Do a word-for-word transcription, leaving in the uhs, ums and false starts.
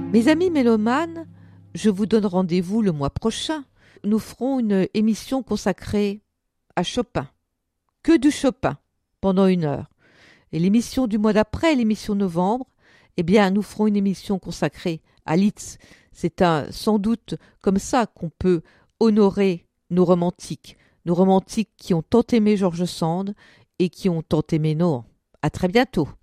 Mes amis mélomanes, je vous donne rendez-vous le mois prochain. Nous ferons une émission consacrée à Chopin. Que du Chopin, pendant une heure. Et l'émission du mois d'après, l'émission novembre, eh bien, nous ferons une émission consacrée à Liszt. C'est un, sans doute comme ça qu'on peut honorer nos romantiques. Nos romantiques qui ont tant aimé George Sand et qui ont tant aimé Nohan. À très bientôt.